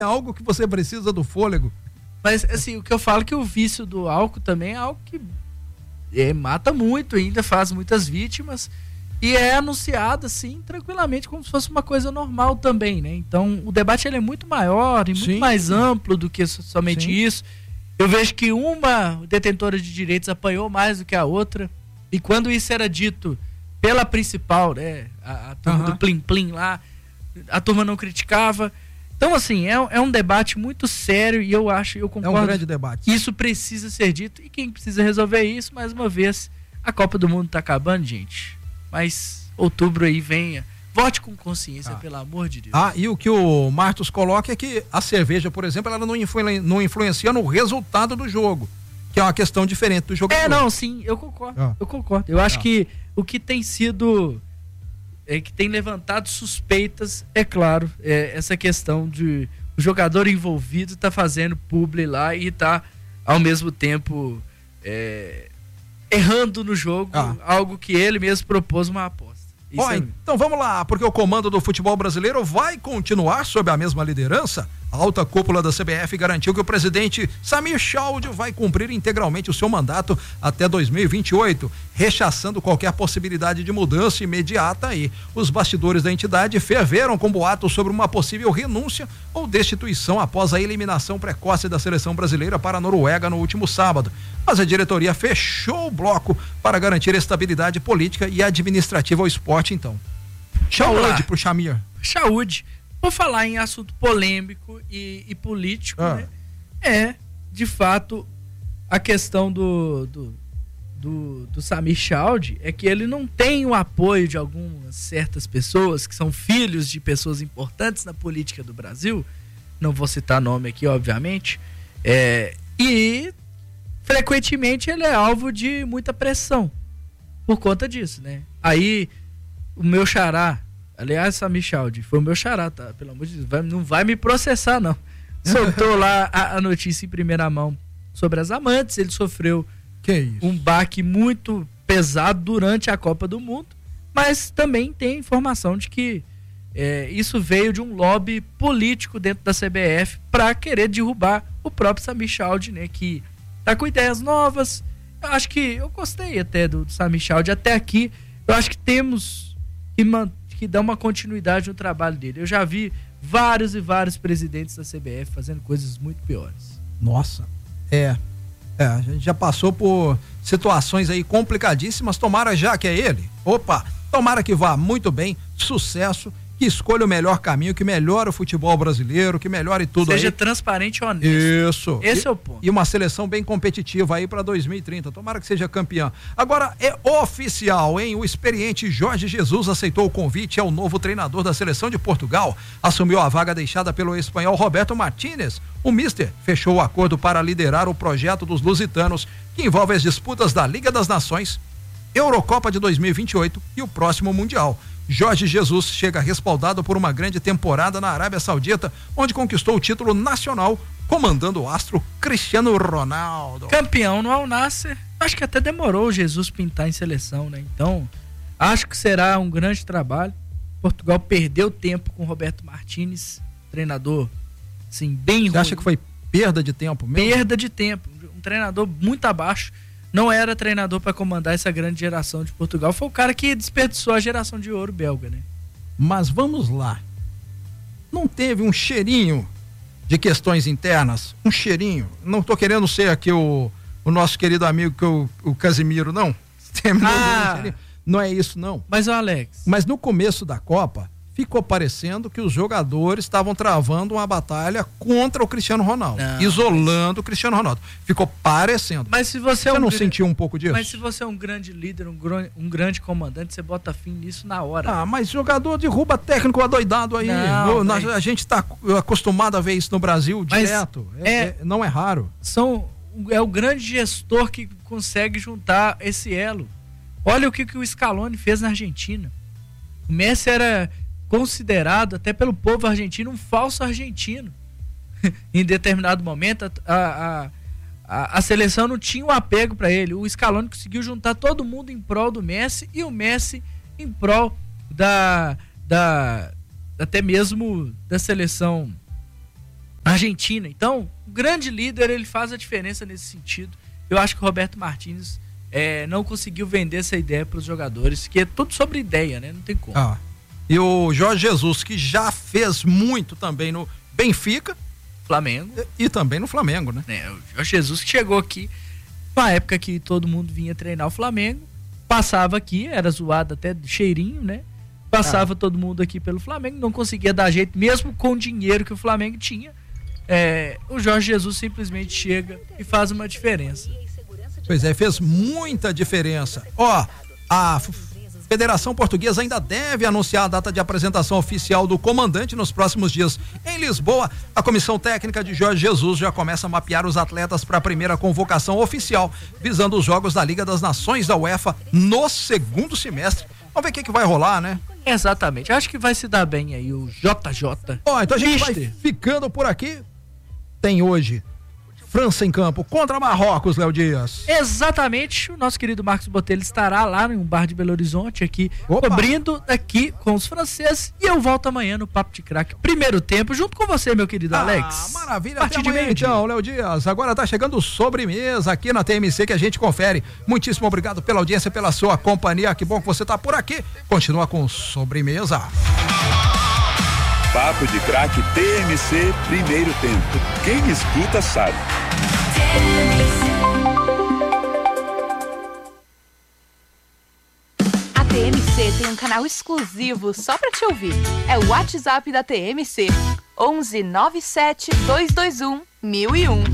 É algo que você precisa do fôlego. Mas, assim, o que eu falo é que o vício do álcool também é algo que mata muito ainda, faz muitas vítimas e é anunciado, assim, tranquilamente, como se fosse uma coisa normal também, né? Então, o debate ele é muito maior e muito mais amplo do que somente isso. Eu vejo que uma detentora de direitos apanhou mais do que a outra, e quando isso era dito pela principal, né, a turma do Plim Plim lá, a turma não criticava. Então, assim, é um debate muito sério e eu concordo. É um grande debate. Isso precisa ser dito e quem precisa resolver isso, mais uma vez, a Copa do Mundo tá acabando, gente. Mas outubro aí venha. Vote com consciência, pelo amor de Deus. E o que o Martos coloca é que a cerveja, por exemplo, ela não influencia no resultado do jogo, que é uma questão diferente do jogador. Não, sim, eu concordo. Eu concordo. Eu acho que o que tem sido... que tem levantado suspeitas, é claro, essa questão de o jogador envolvido tá fazendo publi lá e tá, ao mesmo tempo, errando no jogo, algo que ele mesmo propôs uma aposta. Então vamos lá, porque o comando do futebol brasileiro vai continuar sob a mesma liderança. A alta cúpula da CBF garantiu que o presidente Samir Chaude vai cumprir integralmente o seu mandato até 2028, rechaçando qualquer possibilidade de mudança imediata aí. Os bastidores da entidade ferveram com boatos sobre uma possível renúncia ou destituição após a eliminação precoce da seleção brasileira para a Noruega no último sábado. Mas a diretoria fechou o bloco para garantir estabilidade política e administrativa ao esporte, então. Saúde pro Samir. Saúde. Por falar em assunto polêmico e político, né? De fato, a questão do Samir Chaude é que ele não tem o apoio de algumas certas pessoas que são filhos de pessoas importantes na política do Brasil. Não vou citar nome aqui, obviamente. E frequentemente ele é alvo de muita pressão por conta disso, né? Aí o meu xará, aliás, Samir Chaude, foi o meu xará, tá? Pelo amor de Deus, não vai me processar, não. Soltou lá a notícia em primeira mão sobre as amantes. Ele sofreu um baque muito pesado durante a Copa do Mundo, mas também tem informação de que isso veio de um lobby político dentro da CBF para querer derrubar o próprio Samir Chaude, né? Que tá com ideias novas. Eu gostei até do Samir Chaude até aqui. Eu acho que temos que dar uma continuidade no trabalho dele. Eu já vi vários e vários presidentes da CBF fazendo coisas muito piores. Nossa, a gente já passou por situações aí complicadíssimas. Tomara já que é ele. Tomara que vá muito bem, sucesso, que escolha o melhor caminho, que melhore o futebol brasileiro, que melhore tudo. Seja transparente e honesto. Isso. Esse é o ponto. E uma seleção bem competitiva aí para 2030. Tomara que seja campeão. Agora é oficial, hein? O experiente Jorge Jesus aceitou o convite, é o novo treinador da seleção de Portugal. Assumiu a vaga deixada pelo espanhol Roberto Martínez. O Mister fechou o acordo para liderar o projeto dos lusitanos, que envolve as disputas da Liga das Nações, Eurocopa de 2028 e o próximo Mundial. Jorge Jesus chega respaldado por uma grande temporada na Arábia Saudita, onde conquistou o título nacional, comandando o astro Cristiano Ronaldo. Campeão no Al Nassr. Acho que até demorou o Jesus pintar em seleção, né? Então, acho que será um grande trabalho. Portugal perdeu tempo com Roberto Martínez, treinador, assim, bem ruim. Você acha que foi perda de tempo mesmo? Perda de tempo. Um treinador muito abaixo. Não era treinador para comandar essa grande geração de Portugal. Foi o cara que desperdiçou a geração de ouro belga, né? Mas vamos lá. Não teve um cheirinho de questões internas? Um cheirinho? Não tô querendo ser aqui o nosso querido amigo, o Casimiro, não. Não é isso, não. Mas, Alex... Mas no começo da Copa, ficou parecendo que os jogadores estavam travando uma batalha contra o Cristiano Ronaldo, isolando o Cristiano Ronaldo. Ficou parecendo. Mas se você não sentiu um pouco disso? Mas se você é um grande líder, um grande comandante, você bota fim nisso na hora. Mas jogador derruba técnico adoidado aí. A gente tá acostumado a ver isso no Brasil direto. Não é raro. É o grande gestor que consegue juntar esse elo. Olha o que o Scaloni fez na Argentina. O Messi era considerado até pelo povo argentino um falso argentino. Em determinado momento a seleção não tinha um apego para ele. O Scaloni conseguiu juntar todo mundo em prol do Messi e o Messi em prol até mesmo da seleção Argentina. Então, o grande líder, ele faz a diferença nesse sentido. Eu acho que o Roberto Martínez não conseguiu vender essa ideia para os jogadores, que é tudo sobre ideia, né? Não tem como. E o Jorge Jesus, que já fez muito também no Benfica, Flamengo. E também no Flamengo, né? O Jorge Jesus que chegou aqui na época que todo mundo vinha treinar o Flamengo, passava aqui, era zoado até de cheirinho, né? Passava todo mundo aqui pelo Flamengo, não conseguia dar jeito, mesmo com o dinheiro que o Flamengo tinha. O Jorge Jesus simplesmente chega e faz uma diferença. Pois é, fez muita diferença. A Federação Portuguesa ainda deve anunciar a data de apresentação oficial do comandante nos próximos dias. Em Lisboa, a comissão técnica de Jorge Jesus já começa a mapear os atletas para a primeira convocação oficial, visando os Jogos da Liga das Nações da UEFA no segundo semestre. Vamos ver o que vai rolar, né? Exatamente, acho que vai se dar bem aí o JJ. Então a gente vai ficando por aqui. Tem hoje França em campo contra Marrocos, Léo Dias. Exatamente, o nosso querido Marcos Botelho estará lá em um bar de Belo Horizonte aqui, cobrindo aqui com os franceses, e eu volto amanhã no Papo de Craque, primeiro tempo, junto com você, meu querido Alex. Maravilha, até amanhã então, Léo Dias. Agora tá chegando sobremesa aqui na TMC que a gente confere. Muitíssimo obrigado pela audiência, pela sua companhia, que bom que você tá por aqui. Continua com sobremesa. Papo de Craque TMC, primeiro tempo. Quem escuta sabe. A TMC tem um canal exclusivo só pra te ouvir. É o WhatsApp da TMC, 11 97 221 1001.